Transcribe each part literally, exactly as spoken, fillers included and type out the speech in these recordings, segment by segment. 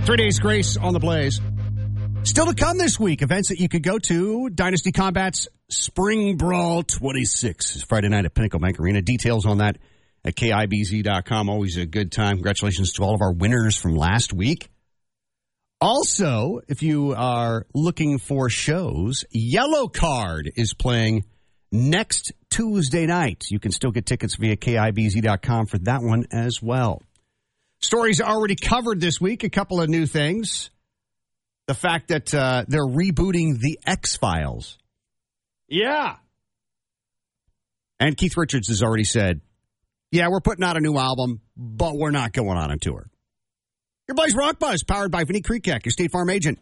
Three days grace on the Blaze. Still to come this week, events that you could go to. Dynasty Combat's Spring Brawl twenty-six. Friday night at Pinnacle Bank Arena. Details on that at K I B Z dot com. Always a good time. Congratulations to all of our winners from last week. Also, if you are looking for shows, Yellow Card is playing next Tuesday night. You can still get tickets via K I B Z dot com for that one as well. Stories already covered this week. A couple of new things. The fact that uh, they're rebooting The X-Files. Yeah. And Keith Richards has already said, yeah, we're putting out a new album, but we're not going on a tour. Your Blaze Rock Buzz, powered by Vinny Kreekak, your State Farm agent.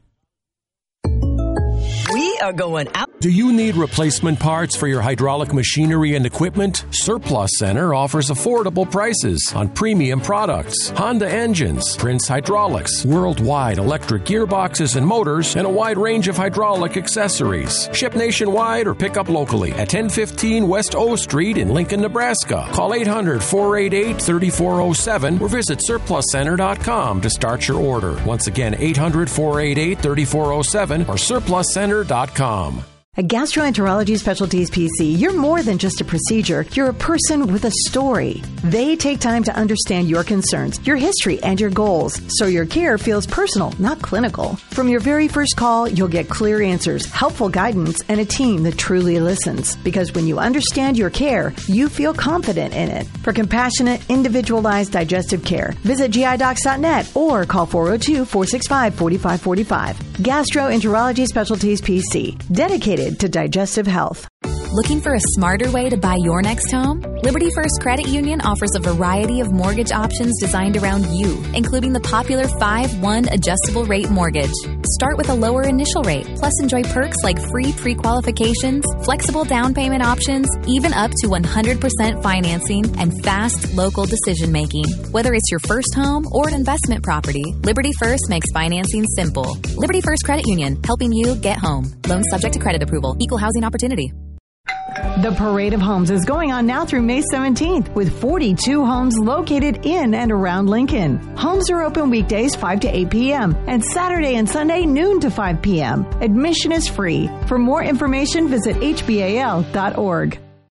We are going out. Do you need replacement parts for your hydraulic machinery and equipment? Surplus Center offers affordable prices on premium products, Honda engines, Prince Hydraulics, worldwide electric gearboxes and motors, and a wide range of hydraulic accessories. Ship nationwide or pick up locally at ten fifteen West O Street in Lincoln, Nebraska. Call eight hundred, four eight eight, three four zero seven or visit surplus center dot com to start your order. Once again, eight hundred, four eight eight, three four zero seven or surplus center dot com. At Gastroenterology Specialties P C, you're more than just a procedure. You're a person with a story. They take time to understand your concerns, your history, and your goals, so your care feels personal, not clinical. From your very first call, you'll get clear answers, helpful guidance, and a team that truly listens. Because when you understand your care, you feel confident in it. For compassionate, individualized digestive care, visit G I docs dot net or call four oh two, four six five, four five four five. Gastroenterology Specialties P C, dedicated to digestive health. Looking for a smarter way to buy your next home? Liberty First Credit Union offers a variety of mortgage options designed around you, including the popular five one adjustable rate mortgage. Start with a lower initial rate, plus enjoy perks like free pre-qualifications, flexible down payment options, even up to one hundred percent financing, and fast local decision-making. Whether it's your first home or an investment property, Liberty First makes financing simple. Liberty First Credit Union, helping you get home. Loans subject to credit approval. Equal housing opportunity. The Parade of Homes is going on now through May seventeenth with forty-two homes located in and around Lincoln. Homes are open weekdays five to eight p.m. and Saturday and Sunday noon to five p.m. Admission is free. For more information, visit H B A L dot org.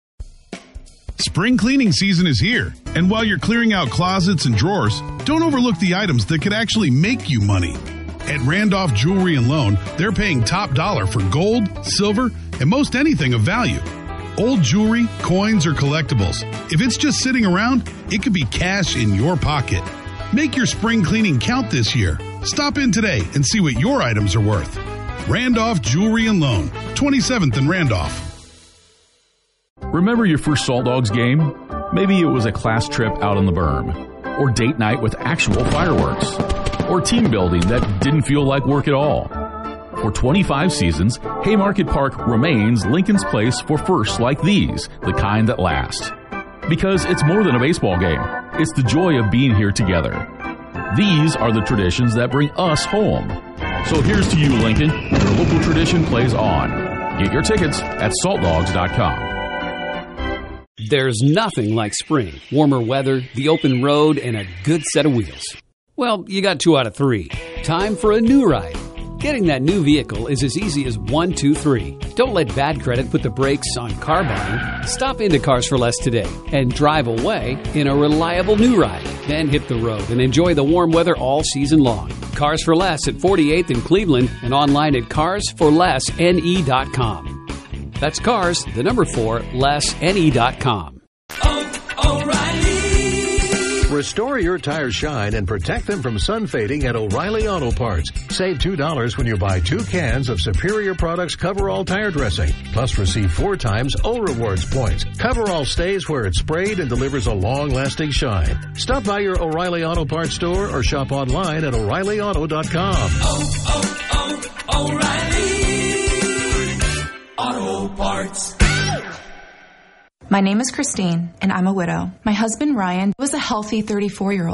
Spring cleaning season is here, and while you're clearing out closets and drawers, don't overlook the items that could actually make you money. At Randolph Jewelry and Loan, they're paying top dollar for gold, silver, and most anything of value. Old jewelry, coins, or collectibles. If it's just sitting around, it could be cash in your pocket. Make your spring cleaning count this year. Stop in today and see what your items are worth. Randolph Jewelry and Loan, twenty-seventh and Randolph. Remember your first Salt Dogs game? Maybe it was a class trip out on the berm, or date night with actual fireworks, or team building that didn't feel like work at all. For twenty-five seasons, Haymarket Park remains Lincoln's place for firsts like these, the kind that last. Because it's more than a baseball game. It's the joy of being here together. These are the traditions that bring us home. So here's to you, Lincoln. Your local tradition plays on. Get your tickets at salt dogs dot com. There's nothing like spring. Warmer weather, the open road, and a good set of wheels. Well, you got two out of three. Time for a new ride. Getting that new vehicle is as easy as one, two, three. Don't let bad credit put the brakes on car buying. Stop into Cars for Less today and drive away in a reliable new ride. Then hit the road and enjoy the warm weather all season long. Cars for Less at forty-eighth in Cleveland and online at cars for less N E dot com. That's cars, the number four, less N E dot com. Restore your tires' shine and protect them from sun fading at O'Reilly Auto Parts. Save two dollars when you buy two cans of Superior Products Coverall Tire Dressing. Plus receive four times O Rewards points. Coverall stays where it's sprayed and delivers a long-lasting shine. Stop by your O'Reilly Auto Parts store or shop online at O'Reilly Auto dot com. Oh, oh, oh, O'Reilly Auto Parts. My name is Christine, and I'm a widow. My husband, Ryan, was a healthy thirty-four-year-old.